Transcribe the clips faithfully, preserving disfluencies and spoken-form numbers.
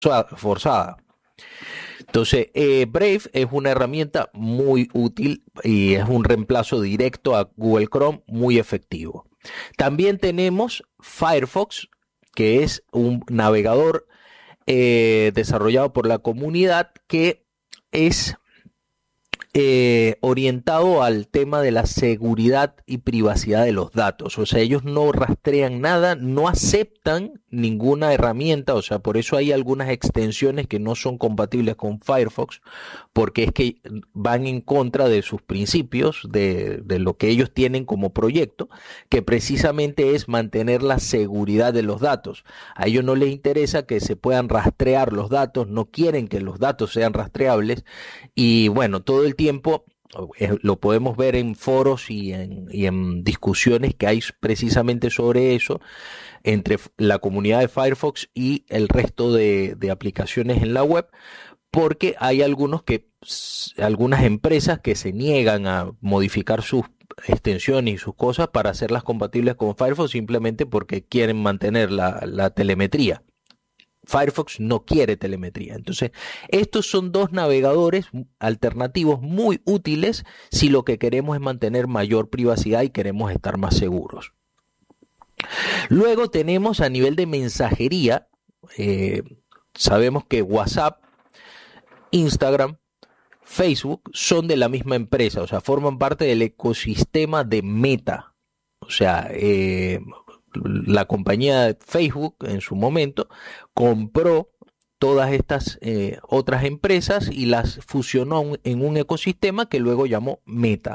forzada. Entonces, eh, Brave es una herramienta muy útil y es un reemplazo directo a Google Chrome muy efectivo. También tenemos Firefox, que es un navegador eh, desarrollado por la comunidad que es eh, orientado al tema de la seguridad y privacidad de los datos. O sea, ellos no rastrean nada, no aceptan ninguna herramienta. O sea, por eso hay algunas extensiones que no son compatibles con Firefox, porque es que van en contra de sus principios, de, de lo que ellos tienen como proyecto, que precisamente es mantener la seguridad de los datos. A ellos no les interesa que se puedan rastrear los datos, no quieren que los datos sean rastreables, y bueno, todo el tiempo eh, lo podemos ver en foros y en, y en discusiones que hay precisamente sobre eso entre la comunidad de Firefox y el resto de, de aplicaciones en la web, porque hay algunos que, algunas empresas que se niegan a modificar sus extensiones y sus cosas para hacerlas compatibles con Firefox simplemente porque quieren mantener la, la telemetría. Firefox no quiere telemetría. Entonces, estos son dos navegadores alternativos muy útiles si lo que queremos es mantener mayor privacidad y queremos estar más seguros. Luego tenemos a nivel de mensajería, eh, sabemos que WhatsApp, Instagram, Facebook son de la misma empresa, o sea, forman parte del ecosistema de Meta. O sea, eh, la compañía de Facebook en su momento compró todas estas eh, otras empresas y las fusionó en un ecosistema que luego llamó Meta.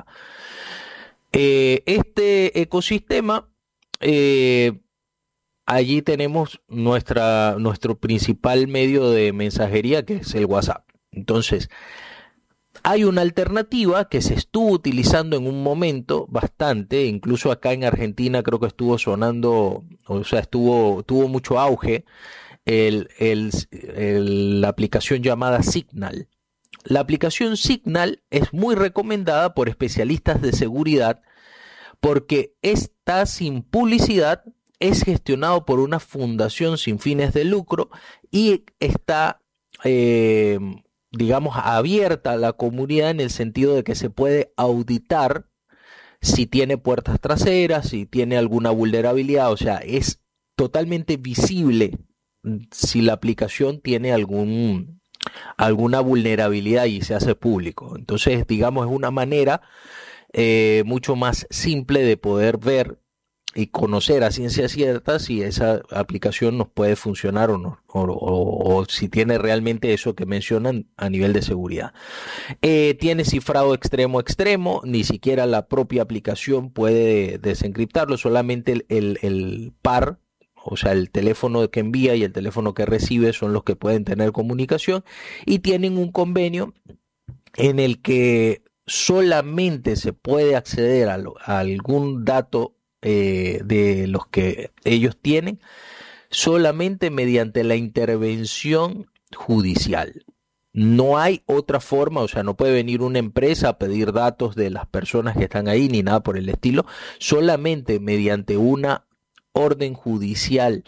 Eh, este ecosistema, eh, allí tenemos nuestra, nuestro principal medio de mensajería, que es el WhatsApp. Entonces, hay una alternativa que se estuvo utilizando en un momento bastante, incluso acá en Argentina creo que estuvo sonando, o sea, estuvo, tuvo mucho auge, el, el, el, la aplicación llamada Signal. La aplicación Signal es muy recomendada por especialistas de seguridad porque está sin publicidad, es gestionado por una fundación sin fines de lucro y está... Eh, digamos, abierta a la comunidad en el sentido de que se puede auditar si tiene puertas traseras, si tiene alguna vulnerabilidad, o sea, es totalmente visible si la aplicación tiene algún, alguna vulnerabilidad y se hace público. Entonces, digamos, es una manera eh, mucho más simple de poder ver y conocer a ciencia cierta si esa aplicación nos puede funcionar o no, o, o, o si tiene realmente eso que mencionan a nivel de seguridad. Eh, tiene cifrado extremo extremo, ni siquiera la propia aplicación puede desencriptarlo, solamente el, el, el par, o sea, el teléfono que envía y el teléfono que recibe son los que pueden tener comunicación, y tienen un convenio en el que solamente se puede acceder a, lo, a algún dato Eh, de los que ellos tienen solamente mediante la intervención judicial. No hay otra forma, o sea, no puede venir una empresa a pedir datos de las personas que están ahí ni nada por el estilo, solamente mediante una orden judicial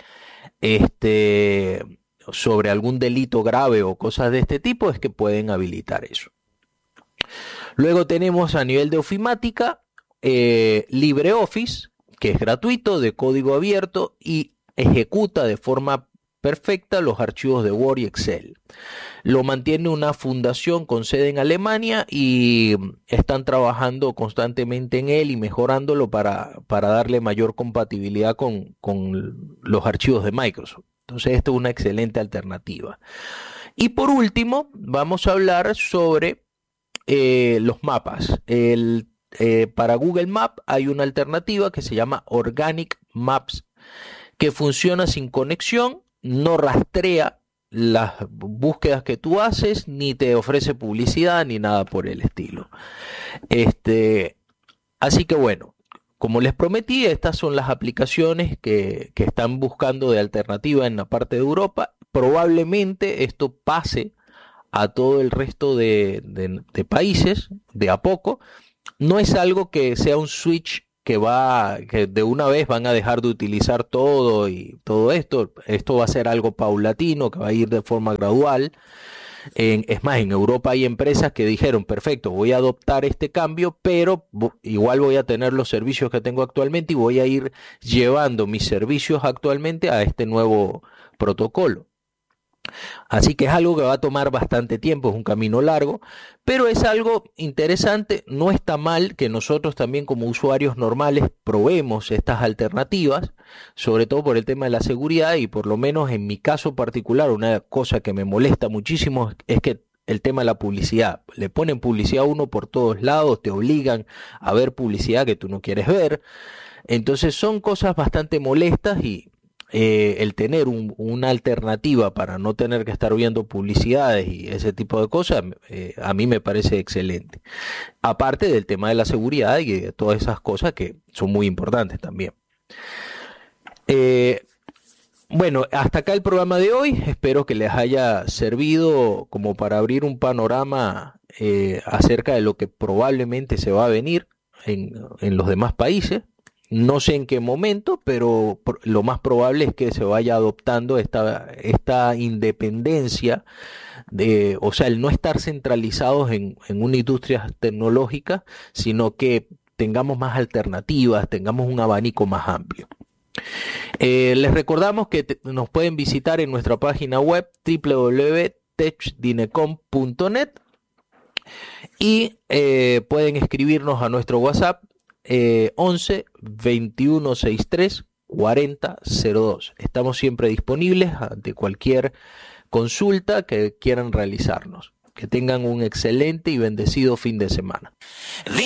este, sobre algún delito grave o cosas de este tipo es que pueden habilitar eso. Luego tenemos a nivel de ofimática eh, LibreOffice, que es gratuito, de código abierto y ejecuta de forma perfecta los archivos de Word y Excel. Lo mantiene una fundación con sede en Alemania y están trabajando constantemente en él y mejorándolo para, para darle mayor compatibilidad con, con los archivos de Microsoft. Entonces, esto es una excelente alternativa. Y por último, vamos a hablar sobre eh, los mapas. El Eh, para Google Maps hay una alternativa que se llama Organic Maps, que funciona sin conexión, no rastrea las búsquedas que tú haces, ni te ofrece publicidad, ni nada por el estilo. Este, así que bueno, como les prometí, estas son las aplicaciones que, que están buscando de alternativa en la parte de Europa. Probablemente esto pase a todo el resto de, de, de países, de a poco. No es algo que sea un switch que va, que de una vez van a dejar de utilizar todo y todo esto. Esto va a ser algo paulatino, que va a ir de forma gradual. En, es más, en Europa hay empresas que dijeron, perfecto, voy a adoptar este cambio, pero igual voy a tener los servicios que tengo actualmente y voy a ir llevando mis servicios actualmente a este nuevo protocolo. Así que es algo que va a tomar bastante tiempo, es un camino largo, pero es algo interesante. No está mal que nosotros también como usuarios normales probemos estas alternativas, sobre todo por el tema de la seguridad, y por lo menos en mi caso particular, una cosa que me molesta muchísimo es que el tema de la publicidad, le ponen publicidad a uno por todos lados, te obligan a ver publicidad que tú no quieres ver. Entonces son cosas bastante molestas y Eh, el tener un, una alternativa para no tener que estar viendo publicidades y ese tipo de cosas, eh, a mí me parece excelente. Aparte del tema de la seguridad y de todas esas cosas que son muy importantes también. Eh, bueno, hasta acá el programa de hoy. Espero que les haya servido como para abrir un panorama eh, acerca de lo que probablemente se va a venir en, en los demás países. No sé en qué momento, pero lo más probable es que se vaya adoptando esta, esta independencia, de, o sea, el no estar centralizados en, en una industria tecnológica, sino que tengamos más alternativas, tengamos un abanico más amplio. Eh, les recordamos que te, nos pueden visitar en nuestra página web doble u doble u doble u punto techdinecom punto net y eh, pueden escribirnos a nuestro WhatsApp Eh, once veintiuno sesenta y tres cuarenta cero dos. Estamos siempre disponibles ante cualquier consulta que quieran realizarnos. Que tengan un excelente y bendecido fin de semana.